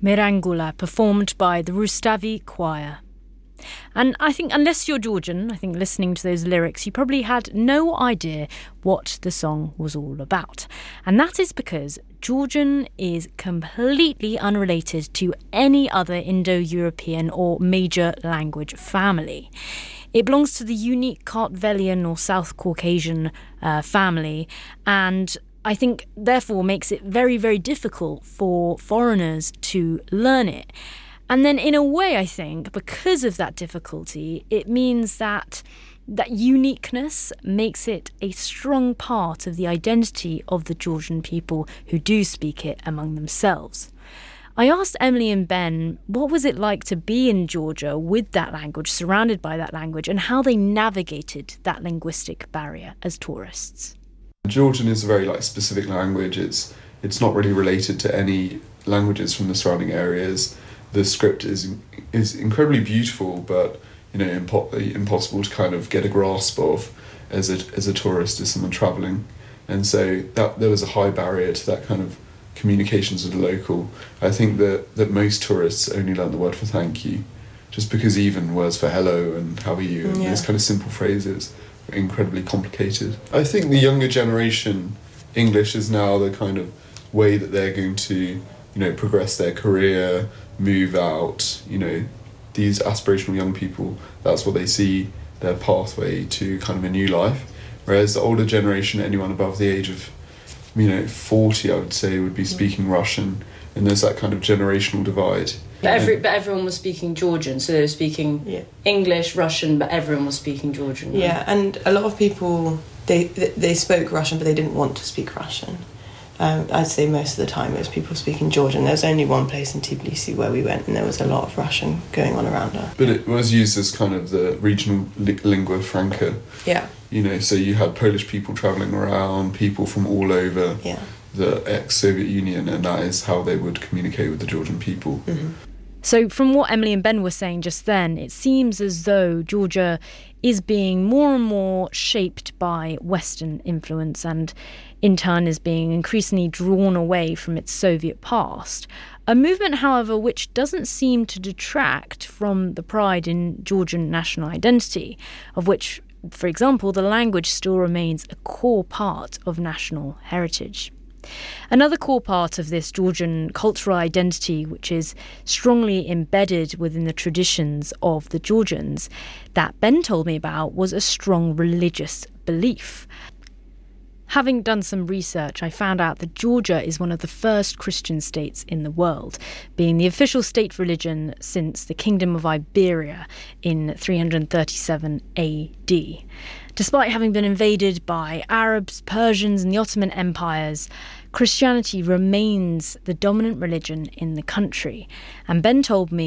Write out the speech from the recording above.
Mirangula, performed by the Rustavi Choir. And I think, unless you're Georgian, I think listening to those lyrics, you probably had no idea what the song was all about. And that is because Georgian is completely unrelated to any other Indo-European or major language family. It belongs to the unique Kartvelian or South Caucasian family, and I think therefore makes it very, very difficult for foreigners to learn it. And then in a way, I think, because of that difficulty, it means that uniqueness makes it a strong part of the identity of the Georgian people who do speak it among themselves. I asked Emily and Ben what was it like to be in Georgia with that language, surrounded by that language, and how they navigated that linguistic barrier as tourists. Georgian is a very specific language. It's not really related to any languages from the surrounding areas. The script is incredibly beautiful, but impossible to kind of get a grasp of as a tourist, as someone travelling. And so that there was a high barrier to that kind of communications with the local. I think that most tourists only learn the word for thank you, just because even words for hello and how are you and these kind of simple phrases are incredibly complicated. I think the younger generation, English is now the kind of way that they're going to progress their career, move out, these aspirational young people, that's what they see their pathway to kind of a new life. Whereas the older generation, anyone above the age of 40, I would say, would be speaking Russian, and there's that kind of generational divide. But everyone was speaking Georgian, so they were speaking English, Russian, but everyone was speaking Georgian. Right? Yeah, and a lot of people, they spoke Russian, but they didn't want to speak Russian. I'd say most of the time it was people speaking Georgian. There was only one place in Tbilisi where we went, and there was a lot of Russian going on around her. But it was used as kind of the regional lingua franca. Yeah. So you had Polish people travelling around, people from all over the ex-Soviet Union, and that is how they would communicate with the Georgian people. Mm-hmm. So from what Emily and Ben were saying just then, it seems as though Georgia is being more and more shaped by Western influence and in turn is being increasingly drawn away from its Soviet past. A movement, however, which doesn't seem to detract from the pride in Georgian national identity, of which, for example, the language still remains a core part of national heritage. Another core part of this Georgian cultural identity, which is strongly embedded within the traditions of the Georgians, that Ben told me about, was a strong religious belief. Having done some research, I found out that Georgia is one of the first Christian states in the world, being the official state religion since the Kingdom of Iberia in 337 AD. Despite having been invaded by Arabs, Persians and the Ottoman empires, Christianity remains the dominant religion in the country. And Ben told me